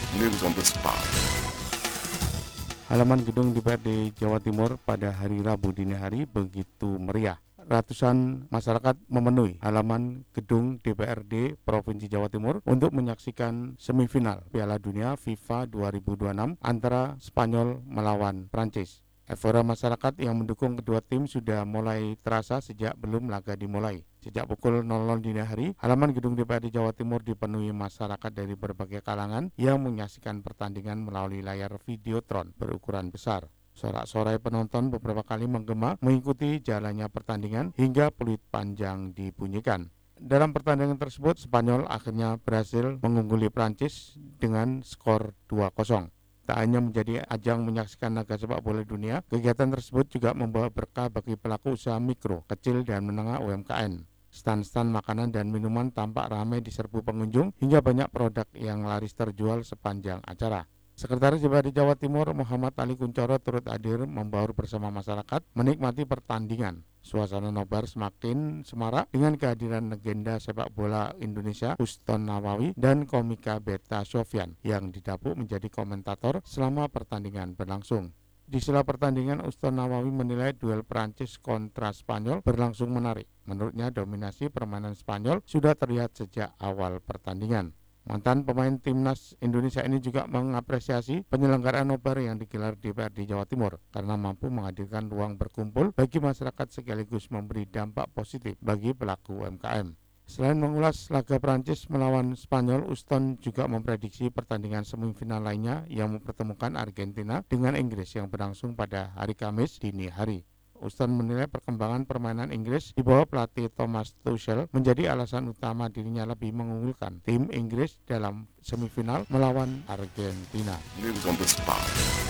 News on the spot. Halaman gedung DPRD Jawa Timur pada hari Rabu dini hari begitu meriah. Ratusan masyarakat memenuhi halaman gedung DPRD Provinsi Jawa Timur untuk menyaksikan semifinal Piala Dunia FIFA 2026 antara Spanyol melawan Prancis. Euforia masyarakat yang mendukung kedua tim sudah mulai terasa sejak belum laga dimulai. Sejak pukul 00 dini hari, halaman gedung DPRD Jawa Timur dipenuhi masyarakat dari berbagai kalangan yang menyaksikan pertandingan melalui layar videotron berukuran besar. Sorak-sorai penonton beberapa kali menggema mengikuti jalannya pertandingan hingga peluit panjang dibunyikan. Dalam pertandingan tersebut, Spanyol akhirnya berhasil mengungguli Prancis dengan skor 2-0. Tak hanya menjadi ajang menyaksikan laga sepak bola dunia, kegiatan tersebut juga membawa berkah bagi pelaku usaha mikro, kecil, dan menengah UMKM. Stand-stand makanan dan minuman tampak ramai diserbu pengunjung hingga banyak produk yang laris terjual sepanjang acara. Sekretaris DPRD Jawa Timur Muhammad Ali Kuncoro turut hadir membaur bersama masyarakat menikmati pertandingan. Suasana nobar semakin semarak dengan kehadiran legenda sepak bola Indonesia Uston Nawawi dan komika Beta Sofyan yang didapuk menjadi komentator selama pertandingan berlangsung. Di sela pertandingan, Uston Nawawi menilai duel Prancis kontra Spanyol berlangsung menarik. Menurutnya, dominasi permainan Spanyol sudah terlihat sejak awal pertandingan. Mantan pemain timnas Indonesia ini juga mengapresiasi penyelenggaraan nobar yang digelar di DPRD Jawa Timur karena mampu menghadirkan ruang berkumpul bagi masyarakat sekaligus memberi dampak positif bagi pelaku UMKM. Selain mengulas laga Prancis melawan Spanyol, Uston juga memprediksi pertandingan semifinal lainnya yang mempertemukan Argentina dengan Inggris yang berlangsung pada hari Kamis dini hari. Uston menilai perkembangan permainan Inggris di bawah pelatih Thomas Tuchel menjadi alasan utama dirinya lebih mengunggulkan tim Inggris dalam semifinal melawan Argentina. News on the spot.